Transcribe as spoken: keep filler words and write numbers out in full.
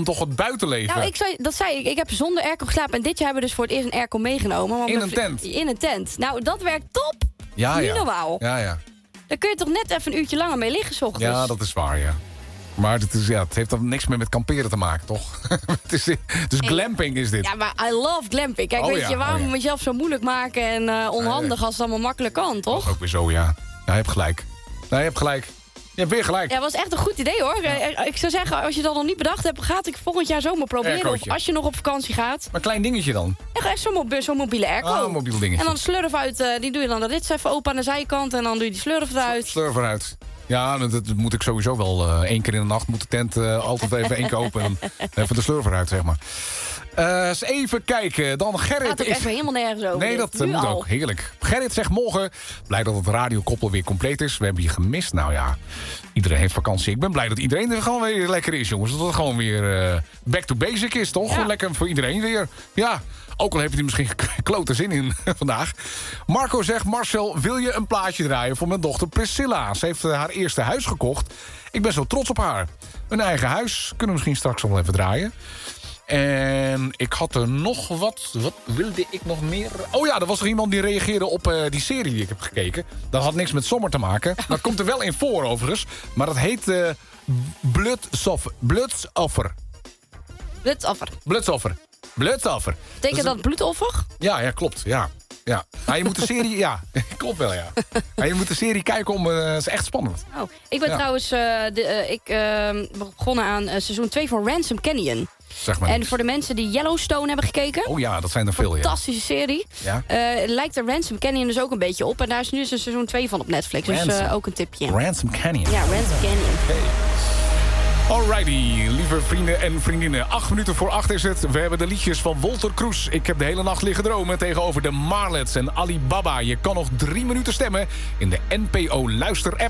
toch het buitenleven. Nou, ik zei, dat zei ik. Ik heb zonder airco geslapen. En dit jaar hebben we dus voor het eerst een airco meegenomen. Want In mijn een vri- tent? In een tent. Nou, dat werkt top. Ja, Niet ja. normaal. Ja, ja. Daar kun je toch net even een uurtje langer mee liggen, 's ochtends. Ja, dat is waar, ja. Maar het, is, ja, het heeft dan niks meer met kamperen te maken, toch? het is, dus glamping is dit. Ja, maar I love glamping. Kijk, Oh, weet ja, je, waarom oh, ja. mezelf zo moeilijk maken en uh, onhandig als het allemaal makkelijk kan, toch? Toch ook weer zo, ja. Ja, je hebt gelijk. Nou, je hebt gelijk. Je hebt weer gelijk. Ja, was echt een goed idee, hoor. Ja. Ik zou zeggen, als je dat nog niet bedacht hebt, gaat ik volgend jaar zomaar proberen. Aircootje. Of als je nog op vakantie gaat. Maar een klein dingetje dan. Echt echt zo'n mob- zo'n mobiele airco. Ah, een mobiel dingetje. En dan slurf uit, uh, die doe je dan de rits even open aan de zijkant. En dan doe je die slurf eruit. Slurf eruit. Ja, dat, dat moet ik sowieso wel. Uh, Eén keer in de nacht moet de tent uh, altijd even inkopen. En dan even de slurf eruit, zeg maar. Uh, eens even kijken. Dan Gerrit Gaat ook is... echt helemaal nergens over. Nee, dat nu moet al. ook. Heerlijk. Gerrit zegt morgen... Blij dat het radiokoppel weer compleet is. We hebben je gemist. Nou ja, iedereen heeft vakantie. Ik ben blij dat iedereen er gewoon weer lekker is, jongens. Dat het gewoon weer uh, back to basic is, toch? Ja. Gewoon lekker voor iedereen weer. Ja, ook al heb je er misschien klote zin in vandaag. Marco zegt... Marcel, wil je een plaatje draaien voor mijn dochter Priscilla? Ze heeft uh, haar eerste huis gekocht. Ik ben zo trots op haar. Een eigen huis. Kunnen we misschien straks al even draaien. En ik had er nog wat. Wat wilde ik nog meer? Oh ja, er was er iemand die reageerde op uh, die serie die ik heb gekeken. Dat had niks met zomer te maken. Dat komt er wel in voor overigens. Maar dat heet uh, Bloodsoffer. Bloodsoffer. Bloedoffer. Bloodsoffer. Bloodsoffer. Betekent dat, dat bloedoffer? Ja, ja, klopt. Ja. Ja. Maar je moet de serie... Ja, klopt wel, ja. Maar je moet de serie kijken om... Uh, het is echt spannend. Oh, ik ben Ja. trouwens... Uh, de, uh, ik uh, begonnen aan uh, seizoen twee van Ransom Canyon. Zeg maar En niks. voor de mensen die Yellowstone hebben gekeken... Oh ja, dat zijn er veel, ja. Fantastische serie. Ja. Uh, lijkt er Ransom Canyon dus ook een beetje op. En daar is nu dus een seizoen twee van op Netflix. Dus Ransom. uh, ook een tipje. Ransom Canyon. Ja, Ransom Canyon. Hey. Alrighty, lieve vrienden en vriendinnen. Acht minuten voor acht is het. We hebben de liedjes van Wolter Kroes. Ik heb de hele nacht liggen dromen tegenover de Marlets en Alibaba. Je kan nog drie minuten stemmen in de N P O Luister-app.